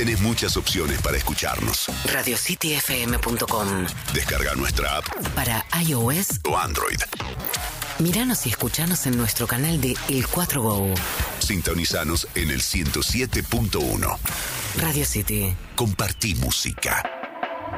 Tenés muchas opciones para escucharnos. RadioCityFM.com. Descarga nuestra app para iOS o Android. Míranos y escuchanos en nuestro canal de El 4Go. Sintonizanos en el 107.1. Radio City. Compartí música.